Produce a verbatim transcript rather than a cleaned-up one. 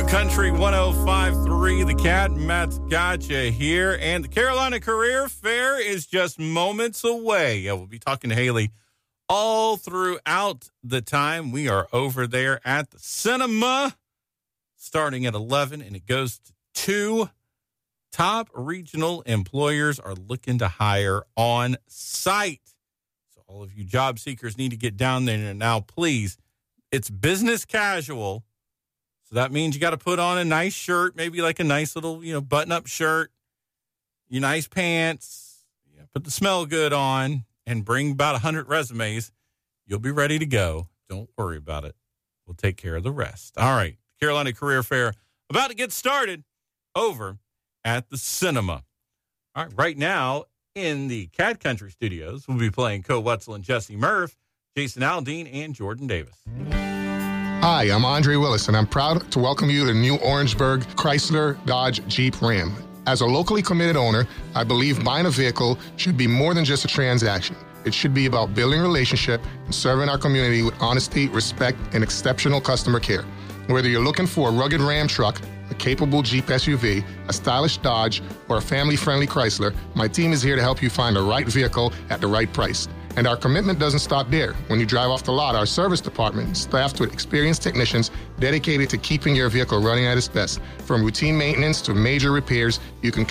Country one oh five point three, The Cat. Matt's Gotcha here. And the Carolina Career Fair is just moments away. Yeah, we'll be talking to Haley all throughout the time. We are over there at the cinema starting at eleven, and it goes to two. Top regional employers are looking to hire on site. So all of you job seekers need to get down there now, please. It's business casual. So that means you got to put on a nice shirt, maybe like a nice little, you know, button-up shirt, your nice pants, you know, put the smell good on, and bring about one hundred resumes. You'll be ready to go. Don't worry about it. We'll take care of the rest. All right, Carolina Career Fair about to get started over at the cinema. All right, right now in the Cat Country Studios, we'll be playing Co Wetzel and Jesse Murph, Jason Aldean, and Jordan Davis. Hi, I'm Andre Willis, and I'm proud to welcome you to new Orangeburg Chrysler Dodge Jeep Ram. As a locally committed owner, I believe buying a vehicle should be more than just a transaction. It should be about building a relationship and serving our community with honesty, respect, and exceptional customer care. Whether you're looking for a rugged Ram truck, a capable Jeep S U V, a stylish Dodge, or a family-friendly Chrysler, my team is here to help you find the right vehicle at the right price. And our commitment doesn't stop there. When you drive off the lot, our service department is staffed with experienced technicians dedicated to keeping your vehicle running at its best. From routine maintenance to major repairs, you can